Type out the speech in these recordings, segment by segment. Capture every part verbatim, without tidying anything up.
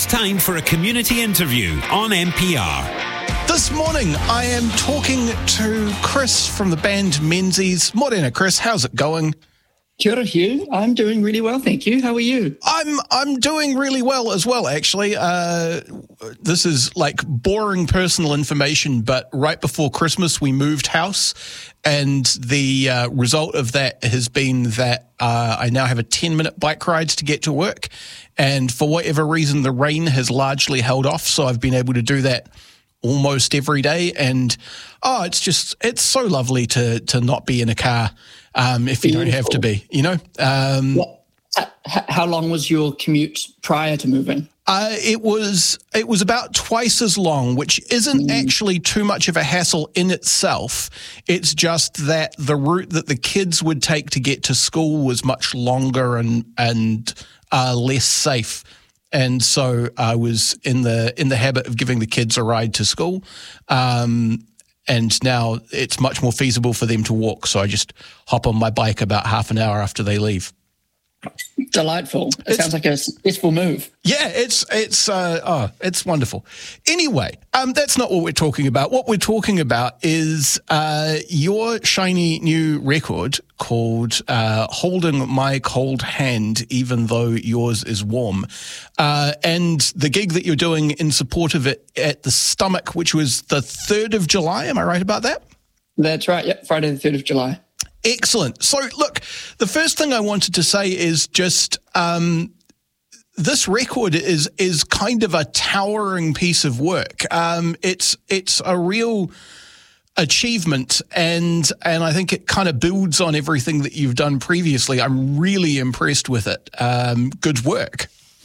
Time for a community interview on N P R. This morning, I am talking to Chris from the band Menzies. Morena, Chris, how's it going? Kia ora, Hugh. I'm doing really well, thank you. How are you? I'm I'm doing really well as well, actually. Uh, this is like boring personal information, but right before Christmas, we moved house, and the uh, result of that has been that uh, I now have a ten-minute bike ride to get to work, and for whatever reason, the rain has largely held off, so I've been able to do that almost every day, and oh, it's just, it's so lovely to to not be in a car um, if you Beautiful. Don't have to be, you know? Um, what, how long was your commute prior to moving? Uh, it was it was about twice as long, which isn't mm. actually too much of a hassle in itself. It's just that the route that the kids would take to get to school was much longer and and uh, less safe. And so I was in the in the habit of giving the kids a ride to school, um, and now it's much more feasible for them to walk. So I just hop on my bike about half an hour after they leave. Delightful. It it's, sounds like a successful move. Yeah, it's it's uh, oh, it's wonderful. Anyway, um, that's not what we're talking about. What we're talking about is uh, your shiny new record called uh, "Holding My Cold Hand, Even Though Yours Is Warm," uh, and the gig that you're doing in support of it at the Stomach, which was the third of July. Am I right about that? That's right. Yep, Friday the third of July. Excellent. So, look, the first thing I wanted to say is just um, this record is is kind of a towering piece of work. Um, it's it's a real achievement, and and I think it kind of builds on everything that you've done previously. I'm really impressed with it. Um, good work.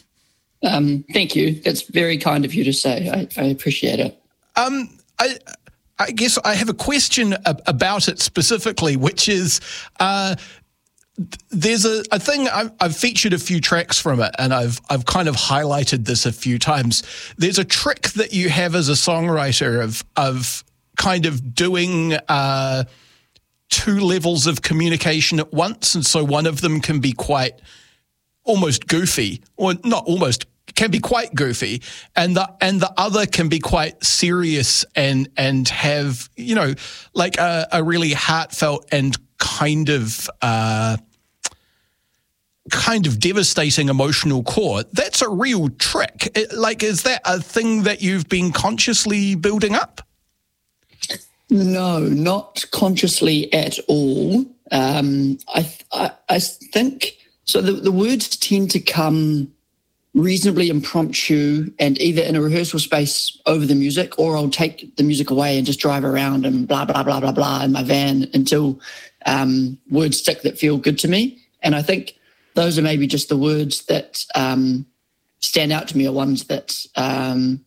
Um, thank you. That's very kind of you to say. I, I appreciate it. Um, I. I guess I have a question about it specifically, which is uh, there's a, a thing I've, I've featured a few tracks from it, and I've I've kind of highlighted this a few times. There's a trick that you have as a songwriter of of kind of doing uh, two levels of communication at once, and so one of them can be quite almost goofy, or not almost. Can be quite goofy, and the and the other can be quite serious and and have, you know, like a, a really heartfelt and kind of uh, kind of devastating emotional core. That's a real trick. It, like, is that a thing that you've been consciously building up? No, not consciously at all. Um, I, I I think so. The, the words tend to come reasonably impromptu and either in a rehearsal space over the music, or I'll take the music away and just drive around and blah, blah, blah, blah, blah in my van until um, words stick that feel good to me. And I think those are maybe just the words that um, stand out to me, are ones that, um,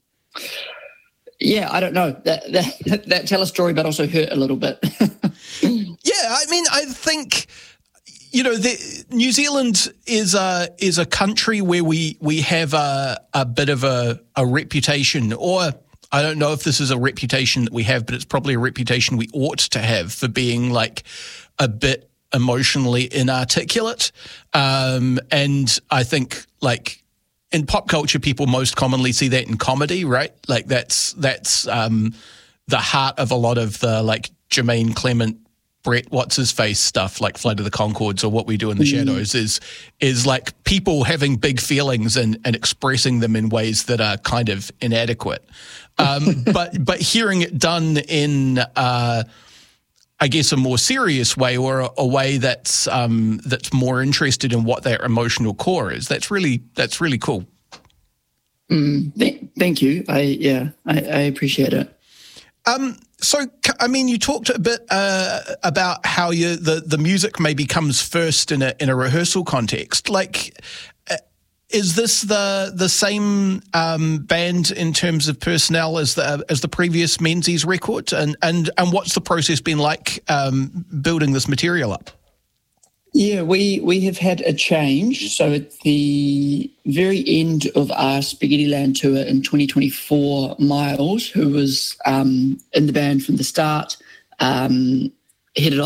yeah, I don't know, that, that, that tell a story but also hurt a little bit. Yeah, I mean, I think... You know, the, New Zealand is a is a country where we we have a a bit of a, a reputation, or I don't know if this is a reputation that we have, but it's probably a reputation we ought to have for being like a bit emotionally inarticulate. Um, and I think like in pop culture, people most commonly see that in comedy, right? Like that's that's um, the heart of a lot of the like Jermaine Clement, Brett, what's his face stuff, like Flight of the Conchords or What We Do in the mm. Shadows, is is like people having big feelings and, and expressing them in ways that are kind of inadequate. Um, but but hearing it done in, uh, I guess, a more serious way, or a, a way that's um, that's more interested in what their emotional core is, that's really that's really cool. Mm, th- thank you. I yeah, I, I appreciate it. Um, so, I mean, you talked a bit uh, about how you, the, the music maybe comes first in a in a rehearsal context. Like, uh, is this the the same um, band in terms of personnel as the as the previous Menzies record? And and and what's the process been like um, building this material up? Yeah, we, we have had a change. So at the very end of our Spaghettiland tour in twenty twenty-four, Miles, who was um, in the band from the start, um, headed